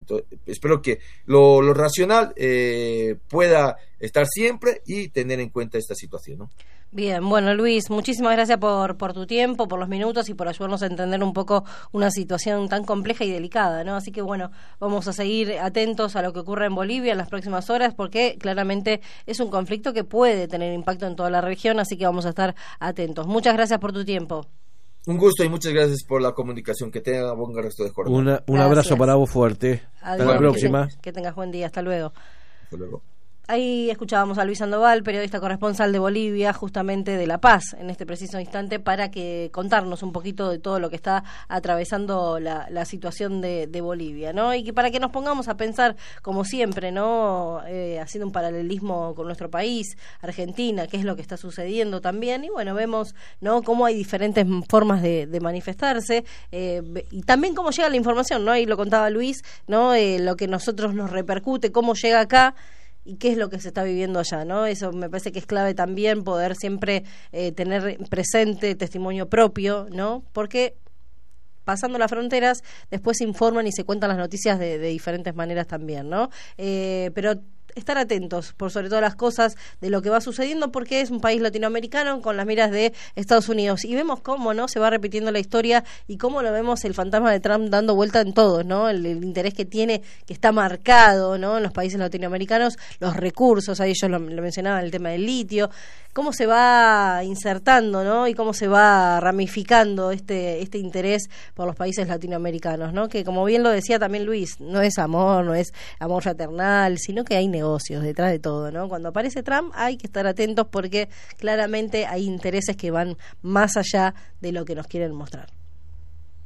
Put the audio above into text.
Entonces, espero que lo racional pueda estar siempre y tener en cuenta esta situación, ¿no? Bien, bueno, Luis, muchísimas gracias por tu tiempo, por los minutos y por ayudarnos a entender un poco una situación tan compleja y delicada, ¿no? Así que bueno, vamos a seguir atentos a lo que ocurre en Bolivia en las próximas horas, porque claramente es un conflicto que puede tener impacto en toda la región, así que vamos a estar atentos. Muchas gracias por tu tiempo. Un gusto y muchas gracias por la comunicación. Que tenga buen resto de jornada. Un abrazo para vos fuerte. Adiós. Hasta la próxima. Que tengas buen día. Hasta luego. Hasta luego. Ahí escuchábamos a Luis Sandoval, periodista corresponsal de Bolivia, justamente de La Paz, en este preciso instante, para que contarnos un poquito de todo lo que está atravesando la situación de Bolivia, ¿no? Y que para que nos pongamos a pensar, como siempre, ¿no? Haciendo un paralelismo con nuestro país, Argentina, qué es lo que está sucediendo también, y bueno, vemos, ¿no?, cómo hay diferentes formas de manifestarse, y también cómo llega la información, ¿no? Ahí lo contaba Luis, ¿no? Lo que nosotros nos repercute, cómo llega acá, y qué es lo que se está viviendo allá, ¿no? Eso me parece que es clave también, poder siempre tener presente testimonio propio, ¿no? Porque pasando las fronteras, después se informan y se cuentan las noticias de diferentes maneras también, ¿no? Pero estar atentos, por sobre todas las cosas, de lo que va sucediendo, porque es un país latinoamericano con las miras de Estados Unidos, y vemos cómo, ¿no?, se va repitiendo la historia, y cómo lo vemos el fantasma de Trump dando vuelta en todos, ¿no? El interés que tiene, que está marcado, ¿no?, en los países latinoamericanos, los recursos, ahí ellos lo mencionaban, el tema del litio, cómo se va insertando, ¿no?, y cómo se va ramificando este interés por los países latinoamericanos, ¿no?, que como bien lo decía también Luis, no es amor fraternal, sino que hay negocios detrás de todo, ¿no? Cuando aparece Trump hay que estar atentos, porque claramente hay intereses que van más allá de lo que nos quieren mostrar.